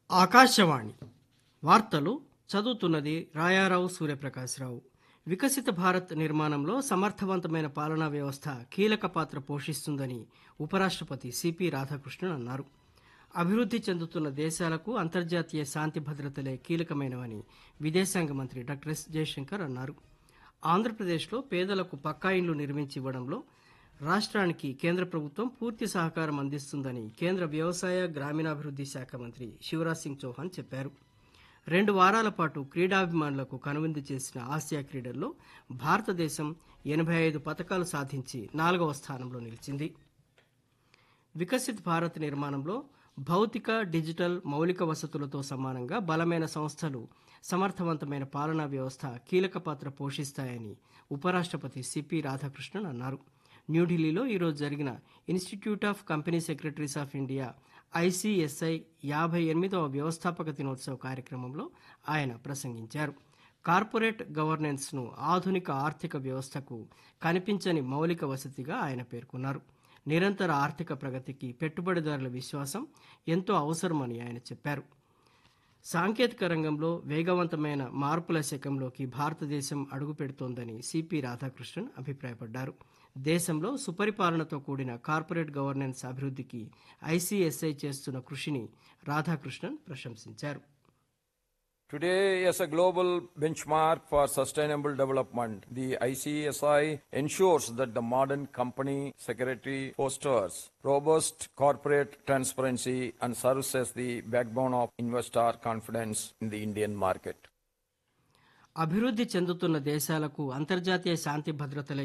ఆకాశవాణి వార్తలు చదువుతున్నది రాయారావు సూర్యప్రకాశ్రావు. వికసిత భారత్ నిర్మాణంలో సమర్థవంతమైన పాలనా వ్యవస్థ కీలక పాత్ర పోషిస్తుందని ఉపరాష్ట్రపతి సిపి రాధాకృష్ణన్ అన్నారు. అభివృద్ధి చెందుతున్న దేశాలకు అంతర్జాతీయ శాంతి భద్రతలే కీలకమైనవని విదేశాంగ మంత్రి డాక్టర్ ఎస్ జయశంకర్ అన్నారు. ఆంధ్రప్రదేశ్లో పేదలకు పక్కా ఇండ్లు నిర్మించి ఇవ్వడంలో రాష్ట్రానికి కేంద్ర ప్రభుత్వం పూర్తి సహకారం అందిస్తుందని కేంద్ర వ్యవసాయ గ్రామీణాభివృద్ధి శాఖ మంత్రి శివరాజ్ సింగ్ చౌహాన్ చెప్పారు. 2 వారాల పాటు క్రీడాభిమానులకు కనువిందు చేసిన ఆసియా క్రీడల్లో భారతదేశం 85 పతకాలు సాధించి 4వ స్థానంలో నిలిచింది. వికసిత్ భారత్ నిర్మాణంలో భౌతిక, డిజిటల్ మౌలిక వసతులతో సమానంగా బలమైన సంస్థలు, సమర్థవంతమైన పాలనా వ్యవస్థ కీలక పాత్ర పోషిస్తాయని ఉపరాష్ట్రపతి సిపి రాధాకృష్ణన్ అన్నారు. న్యూఢిల్లీలో ఈరోజు జరిగిన institute of company secretaries of India ICSI 58వ వ్యవస్థాపక దినోత్సవ కార్యక్రమంలో ఆయన ప్రసంగించారు. కార్పొరేట్ గవర్నెన్స్ను ఆధునిక ఆర్థిక వ్యవస్థకు కనిపించని మౌలిక వసతిగా ఆయన పేర్కొన్నారు. నిరంతర ఆర్థిక ప్రగతికి పెట్టుబడిదారుల విశ్వాసం ఎంతో అవసరమని ఆయన చెప్పారు. సాంకేతిక రంగంలో వేగవంతమైన మార్పుల శకంలోకి భారతదేశం అడుగుపెడుతోందని సిపి రాధాకృష్ణన్ అభిప్రాయపడ్డారు. దేశంలో సుపరిపాలనతో కూడిన కార్పొరేట్ గవర్నెన్స్ అభివృద్ధికి ICSI చేస్తున్న కృషిని రాధాకృష్ణన్ ప్రశంసించారు. Today, as a global benchmark for sustainable development, the ICSI ensures that the modern company secretary fosters robust corporate transparency and serves as the backbone of investor confidence in the Indian market. అభివృద్ధి చెందుతున్న దేశాలకు అంతర్జాతీయ శాంతి భద్రతలే